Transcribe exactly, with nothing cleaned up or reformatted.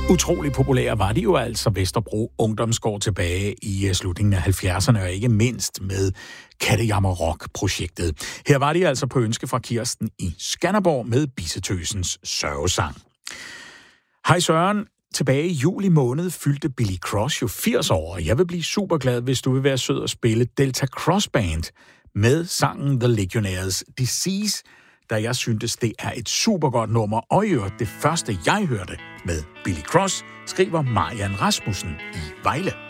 Utrolig populære var de jo altså, Vesterbro Ungdomsgård, tilbage i slutningen af halvfjerdserne, og ikke mindst med Kattejammer Rock-projektet. Her var de altså på ønske fra Kirsten i Skanderborg med Bissetøsens sørgesang. Hej Søren. Tilbage i juli måned fyldte Billy Cross jo firs år, og jeg vil blive super glad, hvis du vil være sød og spille Delta Cross Band med sangen The Legionnaires' Disease, da jeg syntes, det er et super godt nummer, og i øvrigt det første, jeg hørte med Billy Cross, skriver Marian Rasmussen i Vejle.